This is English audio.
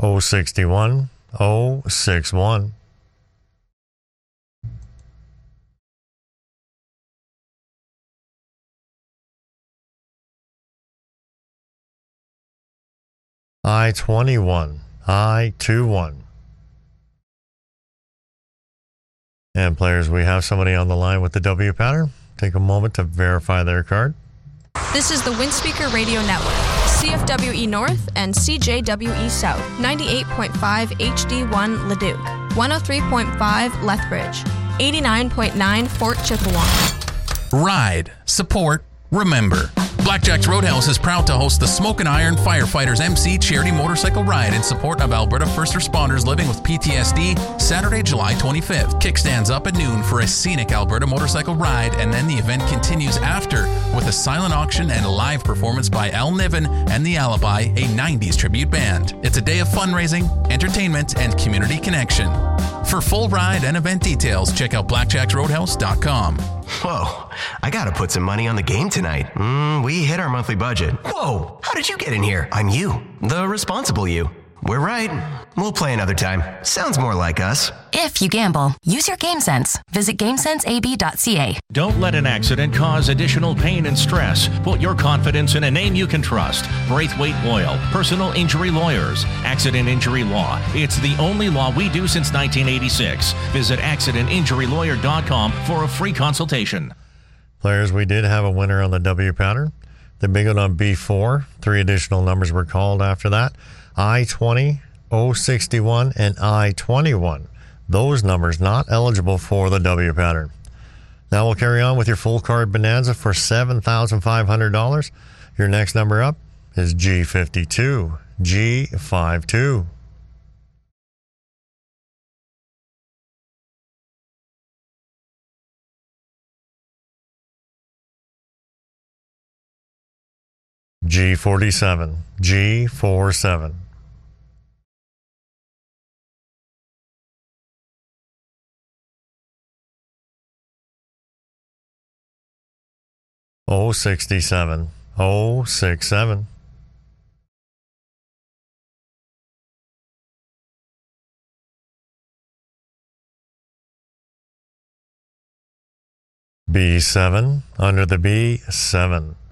061 061. I-21, I-21. And players, we have somebody on the line with the W pattern. Take a moment to verify their card. This is the Windspeaker Radio Network, CFWE North and CJWE South, 98.5 HD1 Leduc, 103.5 Lethbridge, 89.9 Fort Chippewa. Ride, support, remember. Blackjack's Roadhouse is proud to host the Smoke and Iron Firefighters MC Charity Motorcycle Ride in support of Alberta first responders living with PTSD, Saturday, July 25th. Kickstands up at noon for a scenic Alberta motorcycle ride, and then the event continues after with a silent auction and a live performance by Al Niven and The Alibi, a 90s tribute band. It's a day of fundraising, entertainment, and community connection. For full ride and event details, check out blackjacksroadhouse.com. Whoa, I gotta put some money on the game tonight. We hit our monthly budget. Whoa, how did you get in here? I'm you, the responsible you. We're right. We'll play another time. Sounds more like us. If you gamble, use your GameSense. Visit GameSenseAB.ca. Don't let an accident cause additional pain and stress. Put your confidence in a name you can trust. Braithwaite Boyle, Personal Injury Lawyers. Accident Injury Law. It's the only law we do since 1986. Visit accidentinjurylawyer.com for a free consultation. Players, we did have a winner on the W pattern. The big one on B4. 3 additional numbers were called after that. I-20, 061, and I-21. Those numbers not eligible for the W pattern. Now we'll carry on with your full card bonanza for $7,500. Your next number up is G52, G52. G47, G47. O67, O67. B7, under the B7.